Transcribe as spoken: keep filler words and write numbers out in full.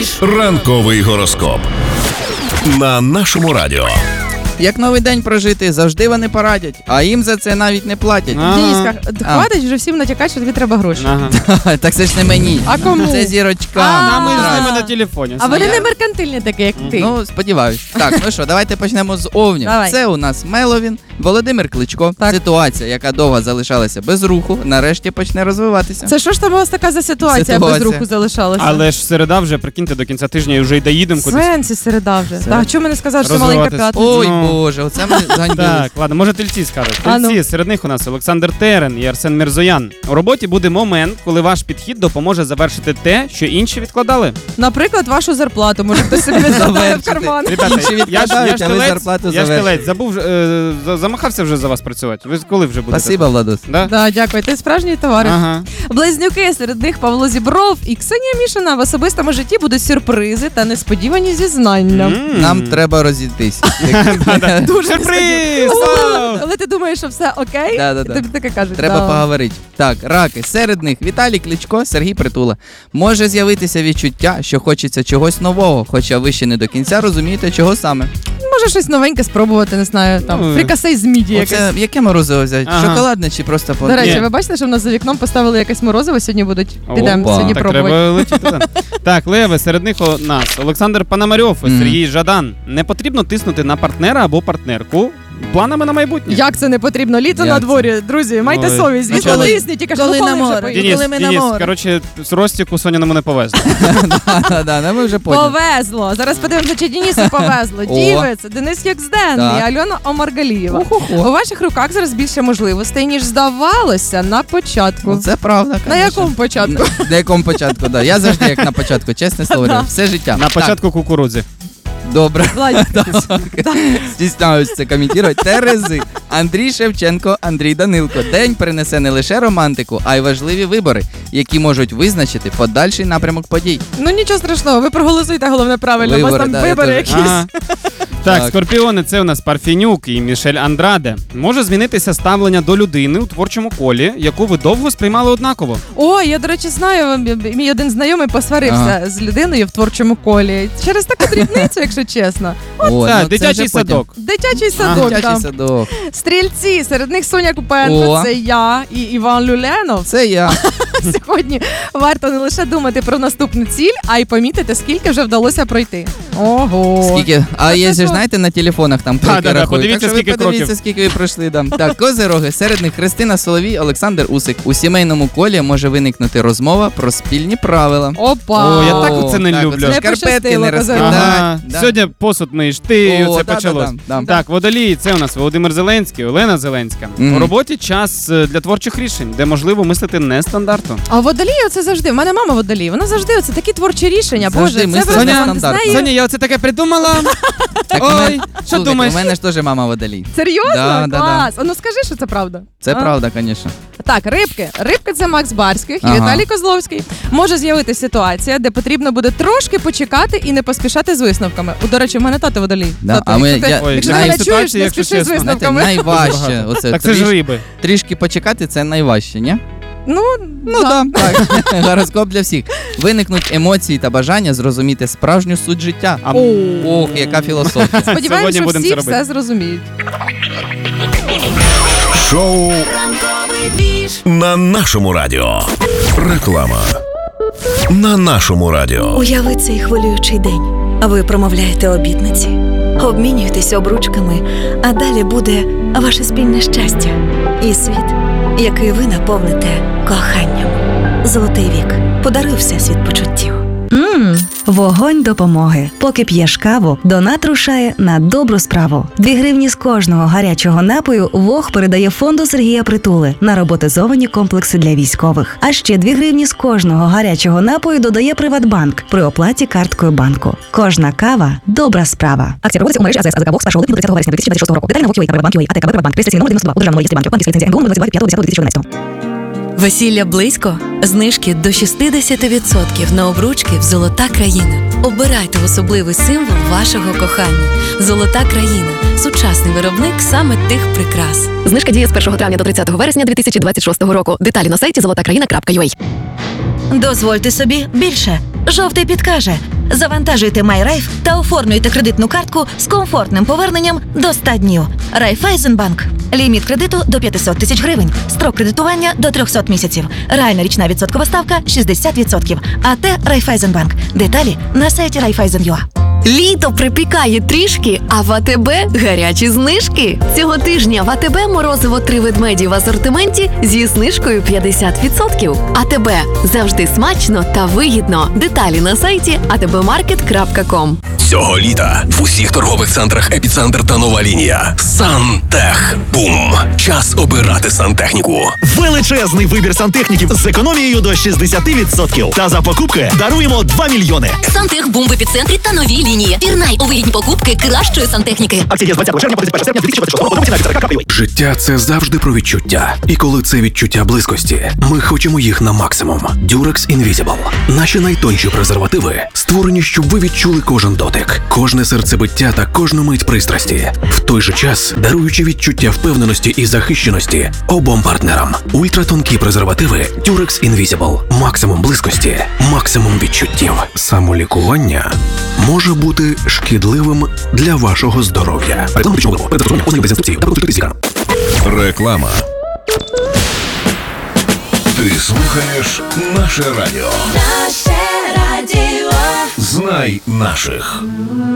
Віж. Ранковий гороскоп на нашому радіо. Як новий день прожити, завжди вони порадять, а їм за це навіть не платять. Ага. Дениска, хватить вже всім натякати, що тобі треба гроші. Ага. Так це ж не мені. А кому? Це зірочкам. А, А ми з А. ними на телефоні. А вони не меркантильні такі, як ти. Ну, сподіваюсь. Так, ну що, давайте почнемо з овнів. Давай. Це у нас Меловін, Володимир Кличко. Так. Ситуація, яка довго залишалася без руху, нарешті почне розвиватися. Це що ж там у вас така за ситуація, Ситуація. без руху залишалася? Але ж середа вже, прикиньте, до кінця тижня і вже й доїдемо кудись. Сенсі середа вже. Середа. Так, чому не сказав, що маленька Розвиватись. п'ятниця? Ой, Ну. Боже, оце ми зганьбили. Так, ладно, може тельці скажуть. А ну. Тельці, серед них у нас Олександр Терен і Арсен Мірзоян. У роботі буде момент, коли ваш підхід допоможе завершити те, що інші відкладали. Наприклад, вашу зарплату, може хтось собі відкладає в Завершити. карман. Ребята, Інші я ж, я відкладають, ж а ви телець, зарплату я ж завершуєте. телець, забув, е, за- замахався вже за вас працювати. Ви коли вже будете? Спасибо, Владос. Да? Да, дякую, ти справжній товариш. Ага. Близнюки, серед них Павло Зібров і Ксенія Мішина. В особистому житті будуть сюрпризи та несподівані зізнання. М. Нам треба розійтись. Дуже Сюрприз! О, Вау! Але ти думаєш, що все окей? Да-да-да. Тобі таке кажуть. Треба да. поговорити. Так, раки. Серед них Віталій Кличко, Сергій Притула. Може з'явитися відчуття, що хочеться чогось нового, хоча ви ще не до кінця розумієте, чого саме. Може щось новеньке спробувати, не знаю, там, Ну, фрикасе із міді якесь. Оце, яке морозиво взяти? Ага. Шоколадне чи просто по... До речі, Ні. ви бачите, що в нас за вікном поставили якесь морозиво, сьогодні будуть. Підемо Опа. сьогодні Так пробувати. треба летіти. да. Так, Леви, серед них у нас Олександр Пономарьов і Мгм. Сергій Жадан. Не потрібно тиснути на партнера або партнерку планами на майбутнє. Як це не потрібно? Літо Як на це? дворі, друзі, майте Ой, совість. ну, Звісно, коли- лисні, тільки що коли ну, на коли вже море? поїдете? Денис, коли ми на Денис, море. коротше, з Ростіку Соняному не повезли. Да, да, ми вже поняли. Повезло. Зараз подивимося, чи Денису повезло. О. Дівець, Денис Якзденний, Так. Альона Омаргалієва. Уху-ху. У ваших руках зараз більше можливостей, ніж здавалося на початку. Ну, це правда, На конечно. якому початку? На, на якому початку, да. Я завжди як на початку, чесне слово, Да. все життя. На початку кукурудзи. Так, добре. Владі, Стісняюсь це коментувати. Терези. Андрій Шевченко, Андрій Данилко. День принесе не лише романтику, а й важливі вибори, які можуть визначити подальший напрямок подій. Ну нічого страшного, ви проголосуйте, головне правильно. У вас Вибори, там да, я вибори теж. якісь. Ага. Так, Так. скорпіони, це у нас Парфенюк і Мішель Андраде. Може змінитися ставлення до людини у творчому колі, яку ви довго сприймали однаково. Ой, я, до речі, знаю, мій один знайомий посварився Ага. з людиною в творчому колі. Через таку дрібницю, якщо чесно. О, Так, ну, це дитячий вже потім. садок. Дитячий Ага. садок. Дитячий там. садок. Стрільці, серед них Соня Купенко, О. це я і Іван Люленов. Це я. Сьогодні варто не лише думати про наступну ціль, а й помітити, скільки вже вдалося пройти. Ого. Скільки? А це є ж, що? знаєте, на телефонах там кроки Да-да-да, рахують. подивіться, так що скільки ви подивіться, кроків. скільки ви пройшли. Да. Так, козироги. Серед них Христина Соловій, Олександр Усик. У сімейному колі може виникнути розмова про спільні правила. Опа. О, я так оце не так, люблю. оце Не шкарпетки пощастило не козирогам. розкидають. Ага. Да. Сьогодні посуд миєш ти, і О, оце да, почалось. да, да. Так, водолії, це у нас Володимир Зеленський, Олена Зеленська. Мгм. У роботі час е, для творчих рішень, де можливо мислити нестандартно. А водолій оце завжди. В мене мама водолій. Вона завжди оце такі творчі рішення. Завжди Боже, це мислить ви нестандартно. з нею- Соня, я оце таке придумала. Так, у Ой, мене- що слухайте, думаєш? У мене ж теж мама водолій. Серйозно? Да, да, Клас. А ну скажи, що це правда. Це А? правда, звісно. Так, рибки. Рибки це Макс Барських і Ага. Віталій Козловський. Може з'явитися ситуація, де потрібно буде трошки почекати і не поспішати з висновками. О, до речі, в мене тато водолій. Да, Тато, а ми- якщо ти, я- Ой, якщо ти знаю мене чуєш, ситуацію, не якщо спіши з чесно. Знаєте, висновками. найважче. Оце Так це ж тріш- риби. трішки почекати, це найважче, ні? Ну, Ну да. да, так. Гороскоп для всіх. Виникнуть емоції та бажання зрозуміти справжню суть життя. А Ох, яка філософія. Сподіваємось, Сьогодні що будемо всі це робити. все зрозуміють. Шоу на нашому радіо. Реклама на нашому радіо. Уяви цей хвилюючий день. Ви промовляєте обітниці, обмінюєтеся обручками, а далі буде ваше спільне щастя і світ, який ви наповните коханням. Золотий вік. Подаруй всесвіт почуттів. Ммм, вогонь допомоги. Поки п'єш каву, донат рушає на добру справу. Дві гривні з кожного гарячого напою ВОГ передає фонду Сергія Притули на роботизовані комплекси для військових. А ще дві гривні з кожного гарячого напою додає Приватбанк при оплаті карткою банку. Кожна кава – добра справа. Акція проводиться у мережі АЗС АЗК ВОГ з першого липня до тридцятого вересня дві тисячі двадцять шостого року. Детально ВОГ.ua та Приватбанк.ua, АТК Приватбанк, реєстраційний номер дев'яносто два, у державному реєстрі банків, банківська ліцензія ен бе у двадцять п'ятого десятого дві тисячі одинадцятого. Весілля близько? Знижки до шістдесят відсотків на обручки в «Золота країна». Обирайте особливий символ вашого кохання. «Золота країна» – сучасний виробник саме тих прикрас. Знижка діє з першого травня до тридцятого вересня дві тисячі двадцять шостого року. Деталі на сайті золота країна крапка ю а. Дозвольте собі більше. Жовтий підкаже. Завантажуйте MyRaiff та оформлюйте кредитну картку з комфортним поверненням до ста днів. Райфайзенбанк. Ліміт кредиту до п'ятсот тисяч гривень. Строк кредитування до триста місяців. Реальна річна відсоткова ставка шістдесят відсотків. АТ Райфайзенбанк. Деталі на сайті Райфайзен.ua. Літо припікає трішки, а в АТБ гарячі знижки. Цього тижня в АТБ морозиво три ведмеді в асортименті зі знижкою п'ятдесят відсотків. АТБ завжди смачно та вигідно. Деталі на сайті а те бе маркет крапка ком. Цього літа в усіх торгових центрах «Епіцентр» та «Нова лінія». Сантехбум. Час обирати сантехніку. Величезний вибір сантехніків з економією до шістдесят відсотків. Та за покупки даруємо два мільйони. Сантехбум в епіцентрі та новій лінії. Пірнай у вигідні покупки кращої сантехніки. Акція є з двадцятого червня по тридцять перше серпня дві тисячі двадцять шостого року. Ціна від сорока крапок. Життя – це завжди про відчуття. І коли це відчуття близькості, ми хочемо їх на максимум. Durex Invisible. Наші найтонші презервативи створені, щоб ви відчули кожен дотик, кожне серцебиття та кожну мить пристрасті. В той же час даруючи відчуття впевненості і захищеності обом партнерам. Ультратонкі презервативи Durex Invisible. Максимум близькості, максимум відчуттів. Самолікування може бути шкідливим для вашого здоров'я. Реклама пічного виробу. Перед застосуванням ознайомтесь з інструкцією та проконсультуйтесь з лікарем. Реклама. Ти слухаєш наше радіо. Наше радіо. Знай наших.